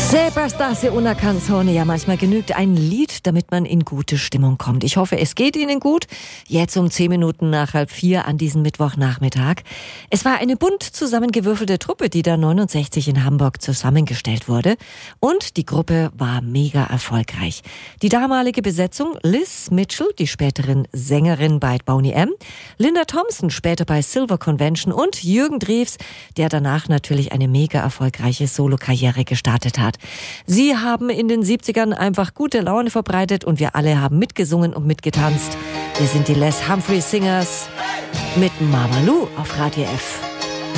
Sempre stassi una canzone. Ja, manchmal genügt ein Lied, damit man in gute Stimmung kommt. Ich hoffe, es geht Ihnen gut. Jetzt um 10 Minuten nach 3:30 an diesem Mittwochnachmittag. Es war eine bunt zusammengewürfelte Truppe, die da 69 in Hamburg zusammengestellt wurde. Und die Gruppe war mega erfolgreich. Die damalige Besetzung: Liz Mitchell, die späteren Sängerin bei Boney M., Linda Thompson, später bei Silver Convention, und Jürgen Drews, der danach natürlich eine mega erfolgreiche Solokarriere gestartet hat. Sie haben in den 70ern einfach gute Laune verbreitet und wir alle haben mitgesungen und mitgetanzt. Wir sind die Les Humphrey Singers mit Mama Lou auf Radio F.